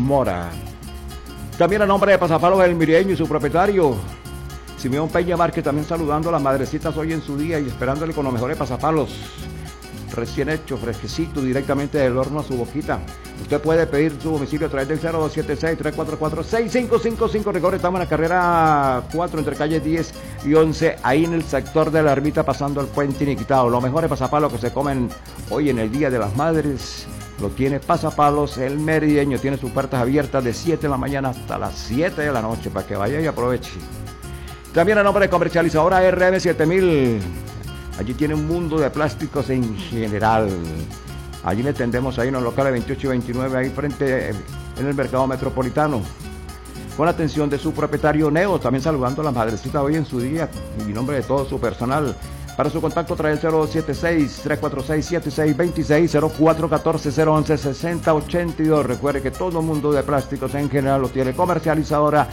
Mora. También a nombre de Pasapalos El Mirieño y su propietario, Simeón Peña Márquez, también saludando a las madrecitas hoy en su día y esperándole con los mejores pasapalos. Recién hecho, fresquecito, directamente del horno a su boquita. Usted puede pedir su domicilio a través del 0276-344-6555. Recuerde, estamos en la carrera 4 entre calles 10 y 11, ahí en el sector de la ermita, pasando el puente Iniquitado. Los mejores pasapalos que se comen hoy en el Día de las Madres lo tiene Pasapalos El Merideño. Tiene sus puertas abiertas de 7 de la mañana hasta las 7 de la noche para que vaya y aproveche. También a nombre de comercializadora RM7000. Allí tiene un mundo de plásticos en general. Allí le tendemos ahí en los locales 28 y 29, ahí frente en el mercado metropolitano. Con atención de su propietario Neo, también saludando a las madrecitas hoy en su día y en nombre de todo su personal. Para su contacto trae el 076-346-7626, 0414-011-6082. Recuerde que todo el mundo de plásticos en general lo tiene comercializadora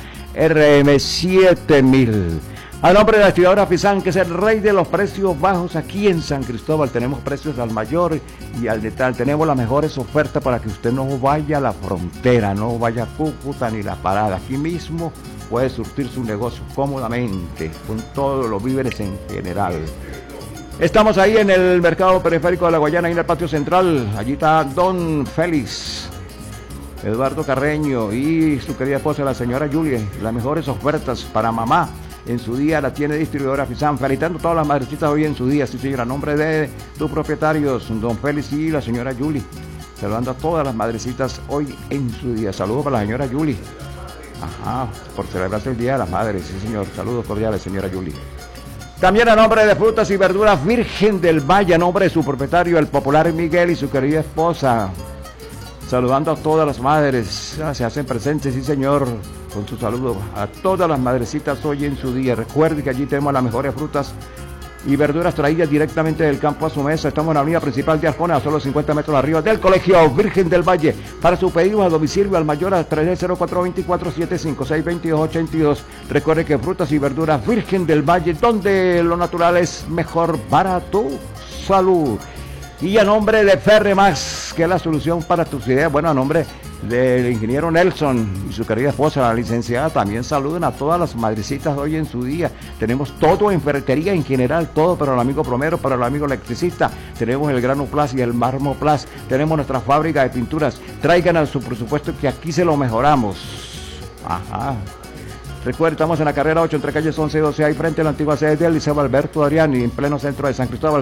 RM7000. A nombre de la distribuidora Fisán, que es el rey de los precios bajos aquí en San Cristóbal, tenemos precios al mayor y al detal. Tenemos las mejores ofertas para que usted no vaya a la frontera, no vaya a Cúcuta ni La Parada. Aquí mismo puede surtir su negocio cómodamente, con todos los víveres en general. Estamos ahí en el mercado periférico de La Guayana, ahí en el patio central. Allí está Don Félix, Eduardo Carreño y su querida esposa, la señora Julie. Las mejores ofertas para mamá en su día la tiene distribuidora Fisán. Felicitando a todas las madrecitas hoy en su día, sí señora, a nombre de sus propietarios, Don Félix y la señora Julie. Saludando a todas las madrecitas hoy en su día. Saludos para la señora Julie. Ajá, por celebrarse el Día de las Madres, sí señor. Saludos cordiales, señora Julie. También a nombre de Frutas y Verduras Virgen del Valle, a nombre de su propietario, el popular Miguel y su querida esposa. Saludando a todas las madres, se hacen presentes, sí señor, con su saludo a todas las madrecitas hoy en su día. Recuerde que allí tenemos las mejores frutas y verduras traídas directamente del campo a su mesa. Estamos en la avenida principal de Arjona, a solo 50 metros arriba del Colegio Virgen del Valle. Para su pedido a domicilio al mayor a 304-24-756-2282. Recuerde que Frutas y Verduras Virgen del Valle, donde lo natural es mejor para tu salud. Y a nombre de Ferremax, que es la solución para tus ideas, bueno, a nombre del ingeniero Nelson y su querida esposa, la licenciada, también saluden a todas las madrecitas hoy en su día. Tenemos todo en ferretería en general, todo para el amigo plomero, para el amigo electricista. Tenemos el Grano Plus y el Marmo Plus. Tenemos nuestra fábrica de pinturas. Traigan a su presupuesto que aquí se lo mejoramos. Ajá. Recuerden, estamos en la carrera 8 entre calles 11 y 12, ahí frente a la antigua sede del Liceo Alberto Adriani, en pleno centro de San Cristóbal.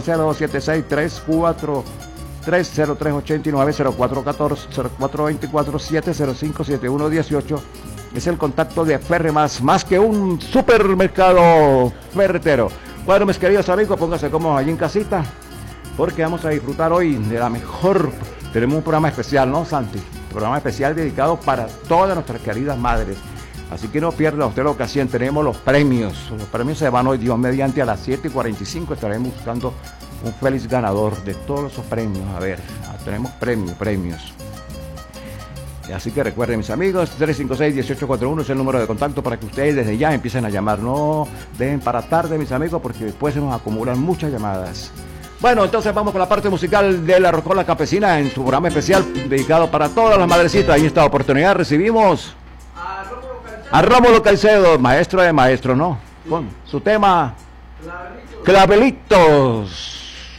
0276-343-0389-0414-0424-705-7118 es el contacto de Ferremás, más que un supermercado ferretero. Bueno, mis queridos amigos, pónganse cómodos allí en casita, porque vamos a disfrutar hoy de la mejor. Tenemos un programa especial, ¿no, Santi? Un programa especial dedicado para todas nuestras queridas madres. Así que no pierda usted la ocasión, tenemos los premios. Los premios se van hoy, Dios mediante, a las 7:45. Estaremos buscando un feliz ganador de todos esos premios. A ver, tenemos premios. Así que recuerden, mis amigos, 356-1841 es el número de contacto para que ustedes desde ya empiecen a llamar. No dejen para tarde, mis amigos, porque después se nos acumulan muchas llamadas. Bueno, entonces vamos con la parte musical de La Rocola Campesina en su programa especial dedicado para todas las madrecitas. Y en esta oportunidad recibimos a Rómulo Caicedo, maestro de maestros, ¿no? Con su tema Clavelitos.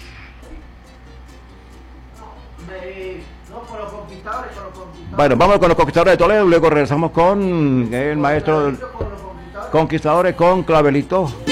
Bueno, vamos con los Conquistadores de Toledo, luego regresamos con el maestro Conquistadores con Clavelitos.